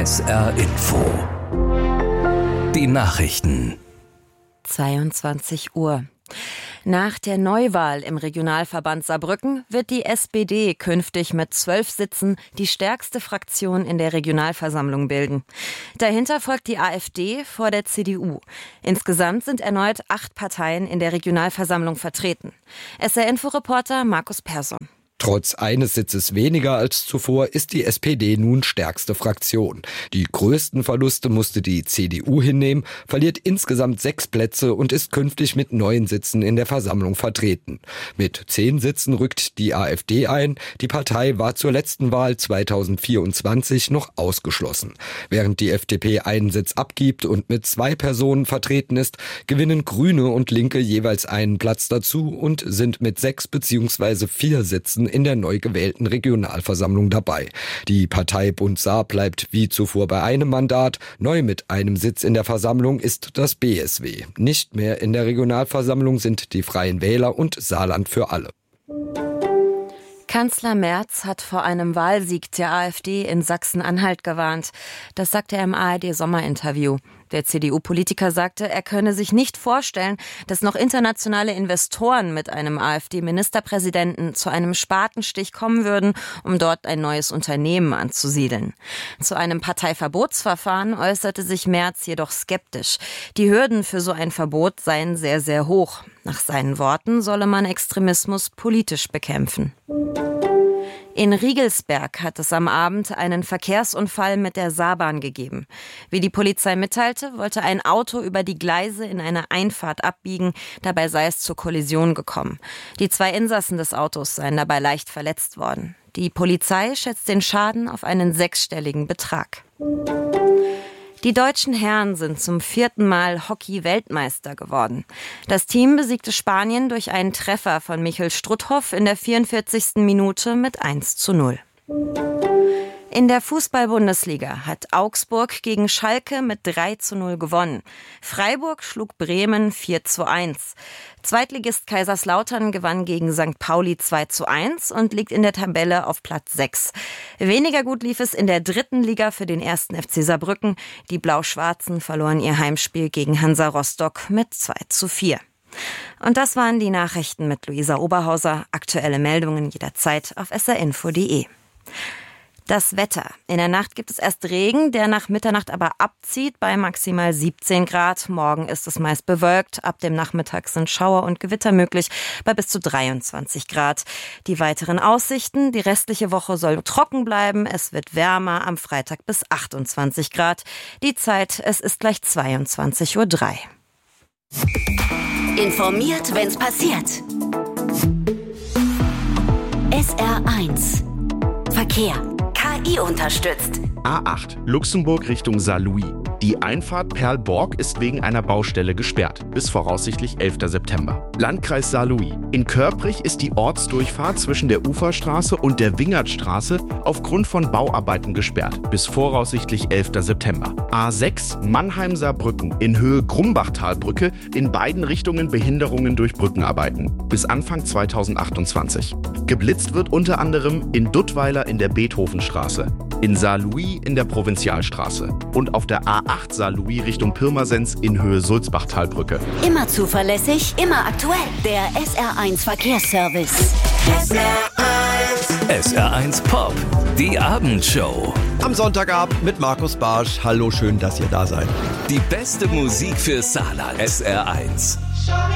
SR Info. Die Nachrichten. 22 Uhr. Nach der Neuwahl im Regionalverband Saarbrücken wird die SPD künftig mit 12 Sitzen die stärkste Fraktion in der Regionalversammlung bilden. Dahinter folgt die AfD vor der CDU. Insgesamt sind erneut 8 Parteien in der Regionalversammlung vertreten. SR-Info-Reporter Markus Persson. Trotz eines Sitzes weniger als zuvor ist die SPD nun stärkste Fraktion. Die größten Verluste musste die CDU hinnehmen, verliert insgesamt 6 Plätze und ist künftig mit 9 Sitzen in der Versammlung vertreten. Mit 10 Sitzen rückt die AfD ein. Die Partei war zur letzten Wahl 2024 noch ausgeschlossen. Während die FDP einen Sitz abgibt und mit 2 Personen vertreten ist, gewinnen Grüne und Linke jeweils einen Platz dazu und sind mit 6 bzw. 4 Sitzen in der neu gewählten Regionalversammlung dabei. Die Partei Bund Saar bleibt wie zuvor bei einem Mandat. Neu mit einem Sitz in der Versammlung ist das BSW. Nicht mehr in der Regionalversammlung sind die Freien Wähler und Saarland für alle. Kanzler Merz hat vor einem Wahlsieg der AfD in Sachsen-Anhalt gewarnt. Das sagte er im ARD-Sommerinterview. Der CDU-Politiker sagte, er könne sich nicht vorstellen, dass noch internationale Investoren mit einem AfD-Ministerpräsidenten zu einem Spatenstich kommen würden, um dort ein neues Unternehmen anzusiedeln. Zu einem Parteiverbotsverfahren äußerte sich Merz jedoch skeptisch. Die Hürden für so ein Verbot seien sehr, sehr hoch. Nach seinen Worten solle man Extremismus politisch bekämpfen. In Riegelsberg hat es am Abend einen Verkehrsunfall mit der Saarbahn gegeben. Wie die Polizei mitteilte, wollte ein Auto über die Gleise in eine Einfahrt abbiegen. Dabei sei es zur Kollision gekommen. Die 2 Insassen des Autos seien dabei leicht verletzt worden. Die Polizei schätzt den Schaden auf einen 6-stelligen Betrag. Die deutschen Herren sind zum 4. Mal Hockey-Weltmeister geworden. Das Team besiegte Spanien durch einen Treffer von Michel Strutthoff in der 44. Minute mit 1:0. In der Fußball-Bundesliga hat Augsburg gegen Schalke mit 3:0 gewonnen. Freiburg schlug Bremen 4:1. Zweitligist Kaiserslautern gewann gegen St. Pauli 2:1 und liegt in der Tabelle auf Platz 6. Weniger gut lief es in der 3. Liga für den 1. FC Saarbrücken. Die Blau-Schwarzen verloren ihr Heimspiel gegen Hansa Rostock mit 2:4. Und das waren die Nachrichten mit Luisa Oberhauser. Aktuelle Meldungen jederzeit auf srinfo.de. Das Wetter. In der Nacht gibt es erst Regen, der nach Mitternacht aber abzieht bei maximal 17 Grad. Morgen ist es meist bewölkt. Ab dem Nachmittag sind Schauer und Gewitter möglich bei bis zu 23 Grad. Die weiteren Aussichten. Die restliche Woche soll trocken bleiben. Es wird wärmer, am Freitag bis 28 Grad. Die Zeit, es ist gleich 22:03 Uhr. Informiert, wenn's passiert. SR1 Verkehr. KI unterstützt. A8 Luxemburg Richtung Saarlouis. Die Einfahrt Perl-Borg ist wegen einer Baustelle gesperrt, bis voraussichtlich 11. September. Landkreis Saarlouis. In Körprich ist die Ortsdurchfahrt zwischen der Uferstraße und der Wingertstraße aufgrund von Bauarbeiten gesperrt, bis voraussichtlich 11. September. A6 Mannheim-Saarbrücken in Höhe Grumbachtalbrücke, in beiden Richtungen Behinderungen durch Brückenarbeiten, bis Anfang 2028. Geblitzt wird unter anderem in Duttweiler in der Beethovenstraße, in Saarlouis in der Provinzialstraße und auf der A8 Saarlouis Richtung Pirmasens in Höhe Sulzbachtalbrücke. Immer zuverlässig, immer aktuell. Der SR1 Verkehrsservice. SR1 Pop, die Abendshow. Am Sonntagabend mit Markus Barsch. Hallo, schön, dass ihr da seid. Die beste Musik für Saarland. SR1.